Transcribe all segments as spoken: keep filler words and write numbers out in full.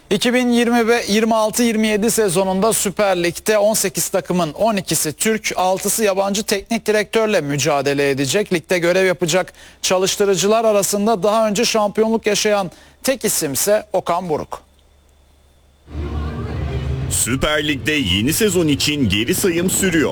iki bin yirmi altı yirmi yedi sezonunda Süper Lig'de on sekiz takımın on ikisi Türk, altısı yabancı teknik direktörle mücadele edecek. Ligde görev yapacak çalıştırıcılar arasında daha önce şampiyonluk yaşayan tek isimse Okan Buruk. Süper Lig'de yeni sezon için geri sayım sürüyor.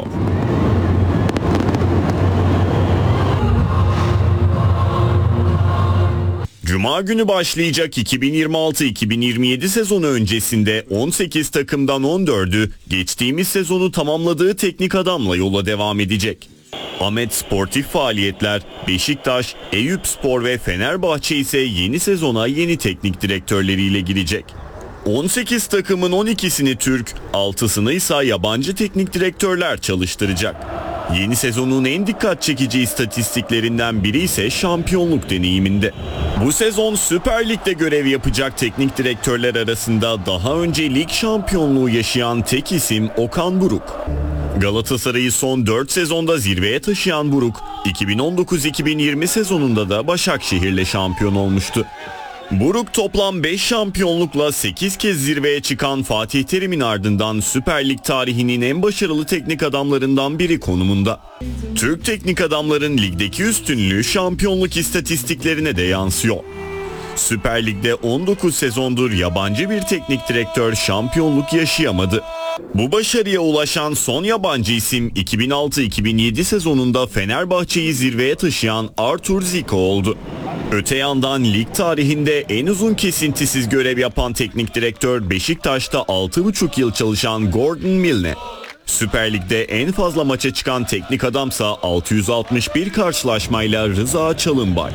Cuma günü başlayacak iki bin yirmi altı iki bin yirmi yedi sezonu öncesinde on sekiz takımdan on dördü geçtiğimiz sezonu tamamladığı teknik adamla yola devam edecek. Ahmet sportif faaliyetler, Beşiktaş, Eyüpspor ve Fenerbahçe ise yeni sezona yeni teknik direktörleriyle girecek. on sekiz takımın on ikisini Türk, altısını ise yabancı teknik direktörler çalıştıracak. Yeni sezonun en dikkat çekici istatistiklerinden biri ise şampiyonluk deneyiminde. Bu sezon Süper Lig'de görev yapacak teknik direktörler arasında daha önce lig şampiyonluğu yaşayan tek isim Okan Buruk. Galatasaray'ı son dört sezonda zirveye taşıyan Buruk, iki bin on dokuz iki bin yirmi sezonunda da Başakşehir'le şampiyon olmuştu. Buruk toplam beş şampiyonlukla sekiz kez zirveye çıkan Fatih Terim'in ardından Süper Lig tarihinin en başarılı teknik adamlarından biri konumunda. Türk teknik adamların ligdeki üstünlüğü şampiyonluk istatistiklerine de yansıyor. Süper Lig'de on dokuz sezondur yabancı bir teknik direktör şampiyonluk yaşayamadı. Bu başarıya ulaşan son yabancı isim iki bin altı iki bin yedi sezonunda Fenerbahçe'yi zirveye taşıyan Artur Zico oldu. Öte yandan lig tarihinde en uzun kesintisiz görev yapan teknik direktör Beşiktaş'ta altı buçuk yıl çalışan Gordon Milne. Süper Lig'de en fazla maça çıkan teknik adamsa altı yüz altmış bir karşılaşmayla Rıza Çalınbay.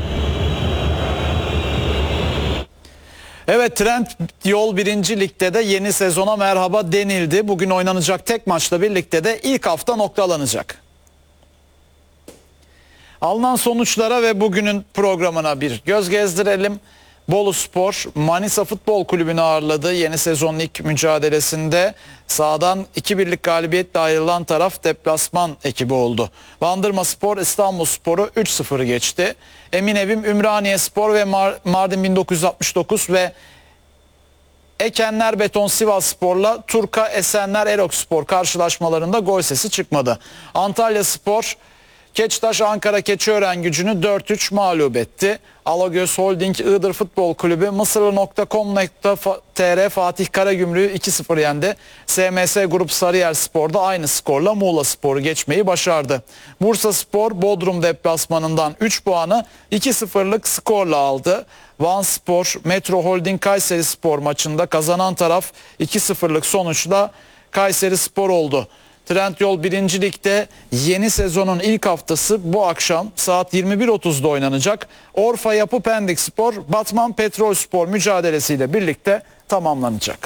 Evet, Trendyol birinci Lig'de de yeni sezona merhaba denildi. Bugün oynanacak tek maçla birlikte de ilk hafta noktalanacak. Alınan sonuçlara ve bugünün programına bir göz gezdirelim. Boluspor Manisa Futbol Kulübü'nü ağırladı. Yeni sezonun ilk mücadelesinde sahadan iki birlik galibiyetle ayrılan taraf deplasman ekibi oldu. Bandırmaspor İstanbulspor'u üç sıfır geçti. Eminevim Ümraniyespor ve Mar- Mardin bin dokuz yüz altmış dokuz ve Ekenler Beton Sivasspor'la Turka Esenler Erokspor karşılaşmalarında gol sesi çıkmadı. Antalyaspor Keçtaş Ankara Keçiören Gücü'nü dört üç mağlup etti. Alagöz Holding Iğdır Futbol Kulübü Mısırlı nokta com nokta tr Fatih Karagümrük'ü iki sıfır yendi. S M S Grup Sarıyer Spor'da aynı skorla Muğla Spor'u geçmeyi başardı. Bursaspor Bodrum deplasmanından üç puanı iki sıfırlık skorla aldı. Vanspor Metro Holding Kayseri Spor maçında kazanan taraf iki sıfırlık sonuçla Kayseri Spor oldu. Trendyol birinci Lig'de yeni sezonun ilk haftası bu akşam saat yirmi bir otuzda oynanacak. Orfa Yapı Pendikspor Batman Petrolspor mücadelesiyle birlikte tamamlanacak.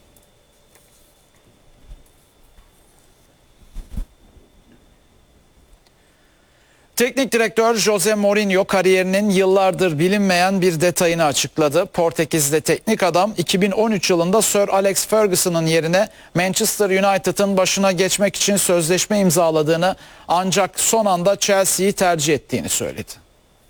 Teknik direktör Jose Mourinho kariyerinin yıllardır bilinmeyen bir detayını açıkladı. Portekiz'de teknik adam iki bin on üç yılında Sir Alex Ferguson'ın yerine Manchester United'ın başına geçmek için sözleşme imzaladığını ancak son anda Chelsea'yi tercih ettiğini söyledi.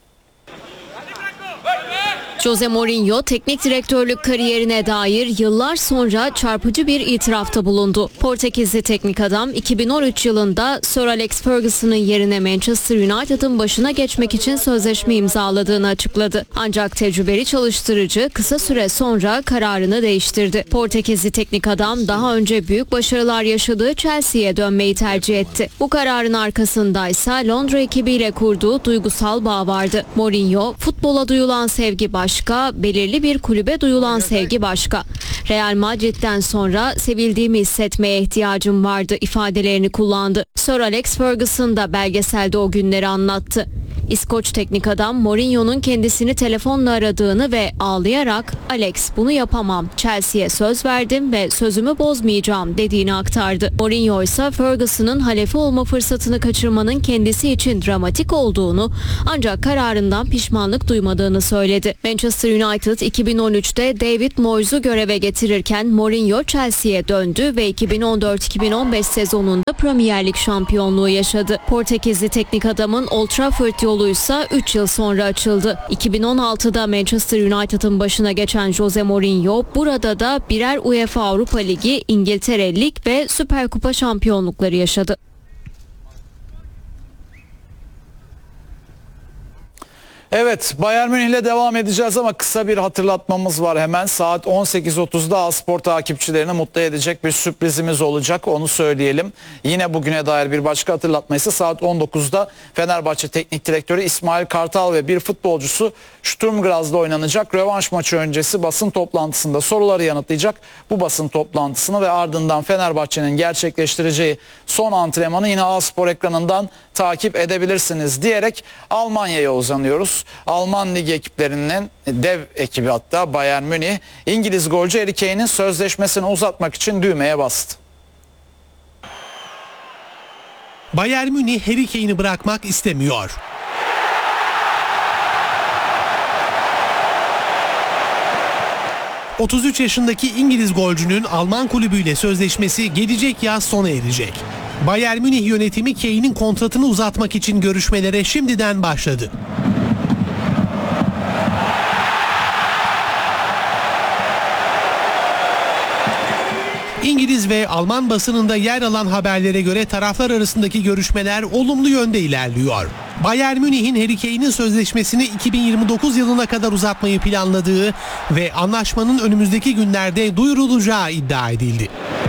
Jose Mourinho teknik direktörlük kariyerine dair yıllar sonra çarpıcı bir itirafta bulundu. Portekizli teknik adam iki bin on üç yılında Sir Alex Ferguson'ın yerine Manchester United'ın başına geçmek için sözleşme imzaladığını açıkladı. Ancak tecrübeli çalıştırıcı kısa süre sonra kararını değiştirdi. Portekizli teknik adam daha önce büyük başarılar yaşadığı Chelsea'ye dönmeyi tercih etti. Bu kararın arkasındaysa Londra ekibiyle kurduğu duygusal bağ vardı. Mourinho, futbola duyulan sevgi başka. Başka, belirli bir kulübe duyulan sevgi başka. Real Madrid'den sonra sevildiğimi hissetmeye ihtiyacım vardı ifadelerini kullandı. Sir Alex Ferguson da belgeselde o günleri anlattı. İskoç teknik adam Mourinho'nun kendisini telefonla aradığını ve ağlayarak "Alex, bunu yapamam. Chelsea'ye söz verdim ve sözümü bozmayacağım" dediğini aktardı. Mourinho ise Ferguson'ın halefi olma fırsatını kaçırmanın kendisi için dramatik olduğunu ancak kararından pişmanlık duymadığını söyledi. Manchester United iki bin on üçte David Moyes'u göreve getirirken Mourinho Chelsea'ye döndü ve iki bin on dört iki bin on beş sezonunda Premier Lig şampiyonluğu yaşadı. Portekizli teknik adamın Old Trafford yolu yoluysa üç yıl sonra açıldı. iki bin on altıda Manchester United'ın başına geçen Jose Mourinho burada da birer UEFA Avrupa Ligi, İngiltere Lig ve Süper Kupa şampiyonlukları yaşadı. Evet, Bayern Münih'le devam edeceğiz ama kısa bir hatırlatmamız var hemen. Saat on sekiz otuzda A-Spor takipçilerini mutlu edecek bir sürprizimiz olacak, onu söyleyelim. Yine bugüne dair bir başka hatırlatma ise saat on dokuzda Fenerbahçe Teknik Direktörü İsmail Kartal ve bir futbolcusu Sturm Graz'da oynanacak rövanş maçı öncesi basın toplantısında soruları yanıtlayacak. Bu basın toplantısını ve ardından Fenerbahçe'nin gerçekleştireceği son antrenmanı yine A-Spor ekranından takip edebilirsiniz diyerek Almanya'ya uzanıyoruz. Alman Ligi ekiplerinin dev ekibi hatta Bayern Münih, İngiliz golcü Harry Kane'in sözleşmesini uzatmak için düğmeye bastı. Bayern Münih Harry Kane'i bırakmak istemiyor. otuz üç yaşındaki İngiliz golcünün Alman kulübüyle sözleşmesi gelecek yaz sona erecek. Bayern Münih yönetimi Kane'in kontratını uzatmak için görüşmelere şimdiden başladı. İngiliz ve Alman basınında yer alan haberlere göre taraflar arasındaki görüşmeler olumlu yönde ilerliyor. Bayern Münih'in Harry Kane'in sözleşmesini iki bin yirmi dokuz yılına kadar uzatmayı planladığı ve anlaşmanın önümüzdeki günlerde duyurulacağı iddia edildi.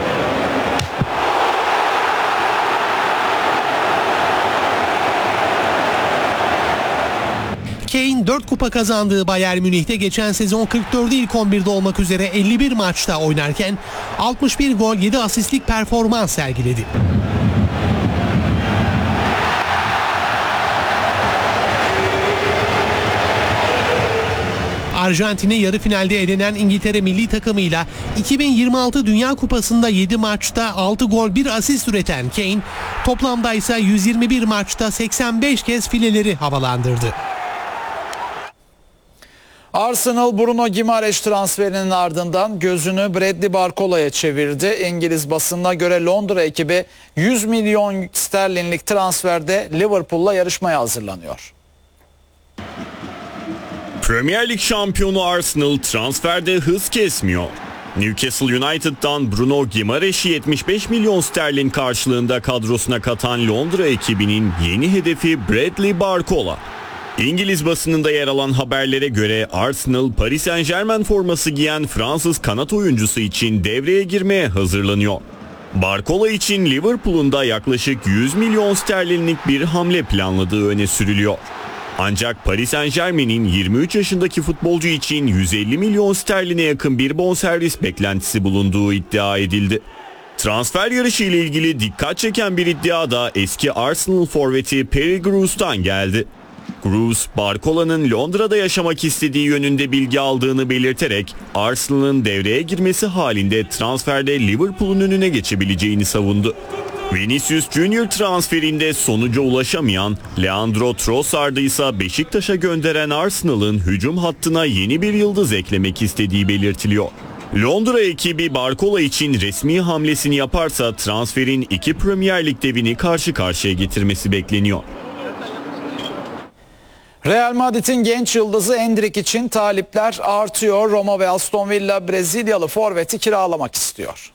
Kane dört kupa kazandığı Bayern Münih'te geçen sezon kırk dördü ilk on birde olmak üzere elli bir maçta oynarken altmış bir gol yedi asistlik performans sergiledi. Arjantin'e yarı finalde elenen İngiltere milli takımıyla iki bin yirmi altı Dünya Kupası'nda yedi maçta altı gol bir asist üreten Kane, toplamda ise yüz yirmi bir maçta seksen beş kez fileleri havalandırdı. Arsenal Bruno Gimareş transferinin ardından gözünü Bradley Barcola'ya çevirdi. İngiliz basınına göre Londra ekibi yüz milyon sterlinlik transferde Liverpool'la yarışmaya hazırlanıyor. Premier Lig şampiyonu Arsenal transferde hız kesmiyor. Newcastle United'dan Bruno Gimareş'i yetmiş beş milyon sterlin karşılığında kadrosuna katan Londra ekibinin yeni hedefi Bradley Barcola. İngiliz basınında yer alan haberlere göre Arsenal, Paris Saint-Germain forması giyen Fransız kanat oyuncusu için devreye girmeye hazırlanıyor. Barcola için Liverpool'un da yaklaşık yüz milyon sterlinlik bir hamle planladığı öne sürülüyor. Ancak Paris Saint-Germain'in yirmi üç yaşındaki futbolcu için yüz elli milyon sterline yakın bir bonservis beklentisi bulunduğu iddia edildi. Transfer yarışı ile ilgili dikkat çeken bir iddia da eski Arsenal forveti Perry Grous'tan geldi. Grous, Barcola'nın Londra'da yaşamak istediği yönünde bilgi aldığını belirterek Arsenal'ın devreye girmesi halinde transferde Liverpool'un önüne geçebileceğini savundu. Vinicius Junior transferinde sonuca ulaşamayan Leandro Trossard'ı ise Beşiktaş'a gönderen Arsenal'ın hücum hattına yeni bir yıldız eklemek istediği belirtiliyor. Londra ekibi Barcola için resmi hamlesini yaparsa transferin iki Premier Lig devini karşı karşıya getirmesi bekleniyor. Real Madrid'in genç yıldızı Endrick için talipler artıyor. Roma ve Aston Villa Brezilyalı forveti kiralamak istiyor.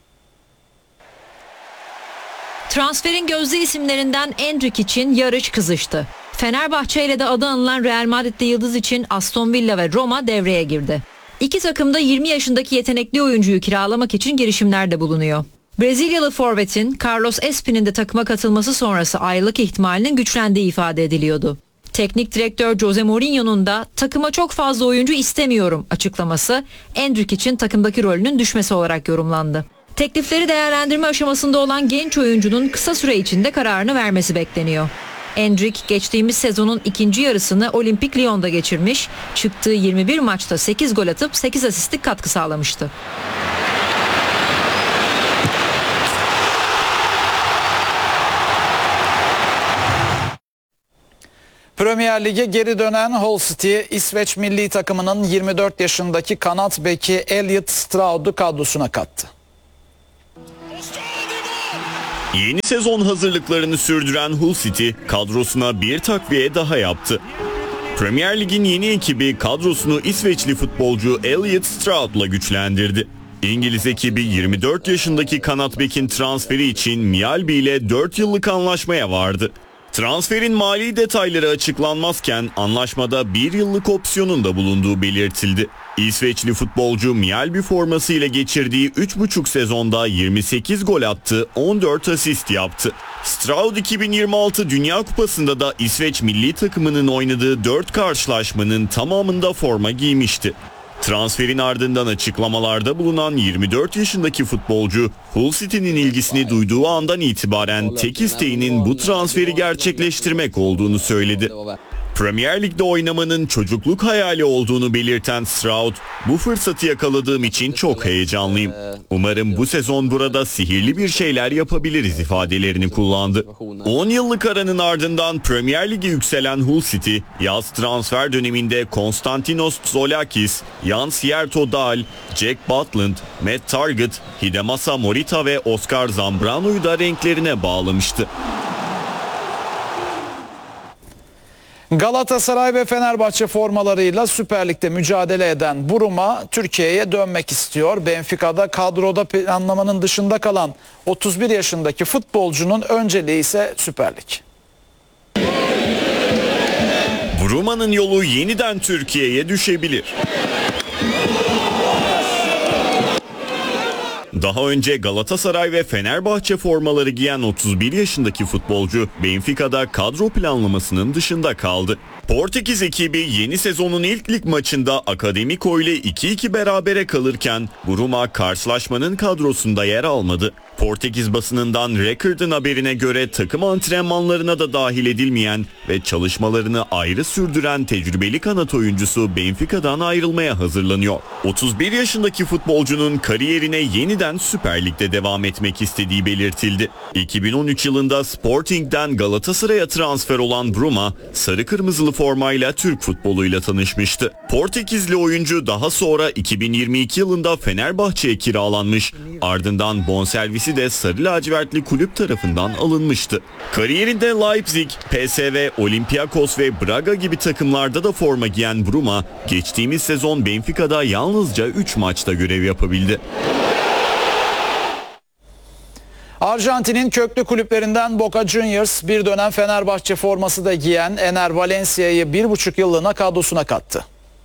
Transferin gözde isimlerinden Endrick için yarış kızıştı. Fenerbahçe ile de adı anılan Real Madrid'li yıldız için Aston Villa ve Roma devreye girdi. İki takım da yirmi yaşındaki yetenekli oyuncuyu kiralamak için girişimlerde bulunuyor. Brezilyalı forvetin Carlos Espin'in de takıma katılması sonrası ayrılık ihtimalinin güçlendiği ifade ediliyordu. Teknik direktör Jose Mourinho'nun da takıma çok fazla oyuncu istemiyorum açıklaması Endrick için takımdaki rolünün düşmesi olarak yorumlandı. Teklifleri değerlendirme aşamasında olan genç oyuncunun kısa süre içinde kararını vermesi bekleniyor. Endrick geçtiğimiz sezonun ikinci yarısını Olimpik Lyon'da geçirmiş, çıktığı yirmi bir maçta sekiz gol atıp sekiz asistlik katkı sağlamıştı. Premier Lig'e geri dönen Hull City, İsveç milli takımının yirmi dört yaşındaki kanat beki Elliot Stroud'u kadrosuna kattı. Yeni sezon hazırlıklarını sürdüren Hull City kadrosuna bir takviye daha yaptı. Premier Lig'in yeni ekibi kadrosunu İsveçli futbolcu Elliot Strout'la güçlendirdi. İngiliz ekibi yirmi dört yaşındaki kanat bekin transferi için Mjällby ile dört yıllık anlaşmaya vardı. Transferin mali detayları açıklanmazken anlaşmada bir yıllık opsiyonun da bulunduğu belirtildi. İsveçli futbolcu Mjällby formasıyla geçirdiği üç buçuk sezonda yirmi sekiz gol attı, on dört asist yaptı. Stroud iki bin yirmi altı Dünya Kupası'nda da İsveç milli takımının oynadığı dört karşılaşmanın tamamında forma giymişti. Transferin ardından açıklamalarda bulunan yirmi dört yaşındaki futbolcu Hull City'nin ilgisini duyduğu andan itibaren tek isteğinin bu transferi gerçekleştirmek olduğunu söyledi. Premier Lig'de oynamanın çocukluk hayali olduğunu belirten Stroud, "Bu fırsatı yakaladığım için çok heyecanlıyım. Umarım bu sezon burada sihirli bir şeyler yapabiliriz" ifadelerini kullandı. on yıllık aranın ardından Premier Lig'e yükselen Hull City, yaz transfer döneminde Konstantinos Zoulakis, Jans Hjerto Dahl, Jack Butland, Matt Targett, Hidemasa Morita ve Oscar Zambrano'yu da renklerine bağlamıştı. Galatasaray ve Fenerbahçe formalarıyla Süper Lig'de mücadele eden Buruma Türkiye'ye dönmek istiyor. Benfica'da kadroda planlamanın dışında kalan otuz bir yaşındaki futbolcunun önceliği ise Süper Lig. Buruma'nın yolu yeniden Türkiye'ye düşebilir. Daha önce Galatasaray ve Fenerbahçe formaları giyen otuz bir yaşındaki futbolcu Benfica'da kadro planlamasının dışında kaldı. Portekiz ekibi yeni sezonun ilk lig maçında Akademiko ile iki iki berabere kalırken Buruma karşılaşmanın kadrosunda yer almadı. Portekiz basınından Record'ın haberine göre takım antrenmanlarına da dahil edilmeyen ve çalışmalarını ayrı sürdüren tecrübeli kanat oyuncusu Benfica'dan ayrılmaya hazırlanıyor. otuz bir yaşındaki futbolcunun kariyerine yeniden Süper Lig'de devam etmek istediği belirtildi. iki bin on üç yılında Sporting'den Galatasaray'a transfer olan Buruma, sarı kırmızılı formayla Türk futboluyla tanışmıştı. Portekizli oyuncu daha sonra iki bin yirmi iki yılında Fenerbahçe'ye kiralanmış, ardından bonservisi de sarı lacivertli kulüp tarafından alınmıştı. Kariyerinde Leipzig, P S V, Olympiakos ve Braga gibi takımlarda da forma giyen Buruma, geçtiğimiz sezon Benfica'da yalnızca üç maçta görev yapabildi. Arjantin'in köklü kulüplerinden Boca Juniors bir dönem Fenerbahçe forması da giyen Ener Valencia'yı bir buçuk yıllığına kadrosuna kattı.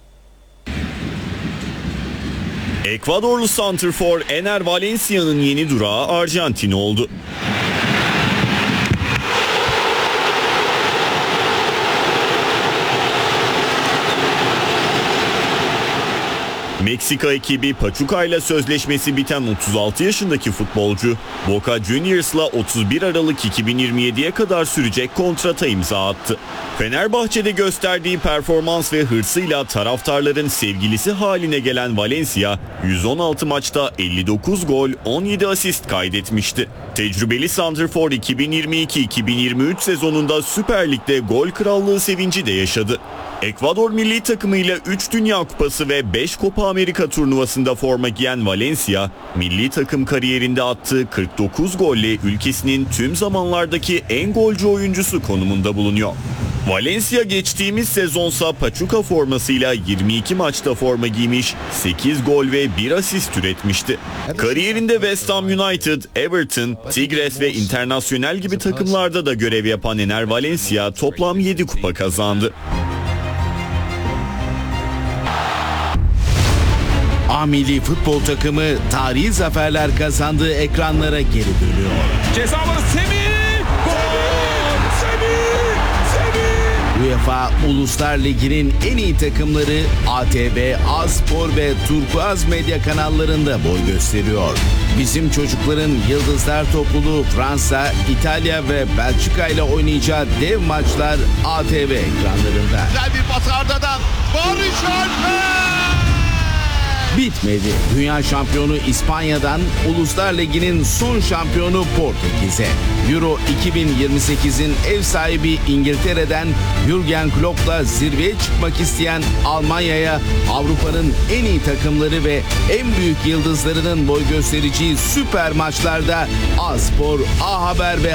Ekvadorlu santrfor Ener Valencia'nın yeni durağı Arjantin oldu. Meksika ekibi Pachuca ile sözleşmesi biten otuz altı yaşındaki futbolcu Boca Juniors'la otuz bir Aralık iki bin yirmi yediye kadar sürecek kontrata imza attı. Fenerbahçe'de gösterdiği performans ve hırsıyla taraftarların sevgilisi haline gelen Valencia, yüz on altı maçta elli dokuz gol, on yedi asist kaydetmişti. Tecrübeli santrfor iki bin yirmi iki iki bin yirmi üç sezonunda Süper Lig'de gol krallığı sevinci de yaşadı. Ekvador milli takımıyla üç Dünya Kupası ve beş Copa Amerika turnuvasında forma giyen Valencia, milli takım kariyerinde attığı kırk dokuz golle ülkesinin tüm zamanlardaki en golcü oyuncusu konumunda bulunuyor. Valencia geçtiğimiz sezonsa Pachuca formasıyla yirmi iki maçta forma giymiş, sekiz gol ve bir asist üretmişti. Kariyerinde West Ham United, Everton, Tigres ve Internacional gibi takımlarda da görev yapan Ener Valencia toplam yedi kupa kazandı. A Milli Futbol takımı tarihi zaferler kazandığı ekranlara geri dönüyor. Ceza var, Semih! Semih! Semih! Semih! UEFA Uluslar Ligi'nin en iyi takımları A T V, A-Spor ve Turkuaz Medya kanallarında boy gösteriyor. Bizim çocukların Yıldızlar Topluluğu Fransa, İtalya ve Belçika ile oynayacağı dev maçlar A T V ekranlarında. Güzel bir pas Arda'dan. Barış Alper! bitmedi. Dünya şampiyonu İspanya'dan Uluslar Ligi'nin son şampiyonu Portekiz'e. Euro iki bin yirmi sekizin ev sahibi İngiltere'den Jürgen Klopp'la zirveye çıkmak isteyen Almanya'ya Avrupa'nın en iyi takımları ve en büyük yıldızlarının boy göstereceği süper maçlarda A Spor, A Haber ve